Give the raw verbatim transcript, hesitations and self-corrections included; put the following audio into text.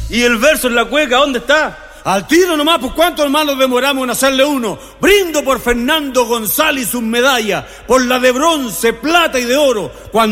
¿Y el verso en la cueca dónde está? Al tiro nomás, pues ¿cuánto hermanos demoramos en hacerle uno? Brindo por Fernando González y sus medallas, por la de bronce, plata y de oro. Cuando